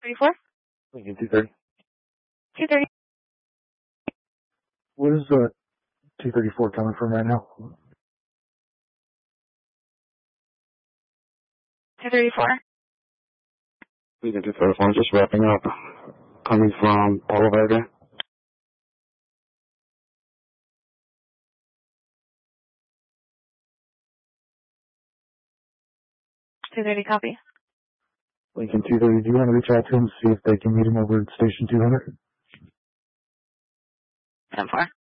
34? Lincoln 230. 230. What is 234 coming from right now? 234. Lincoln 234, just wrapping up. Coming from Palo Verde. 230 copy. Lincoln 230, do you want to reach out to him, see if they can meet him over at Station 200? 10-4.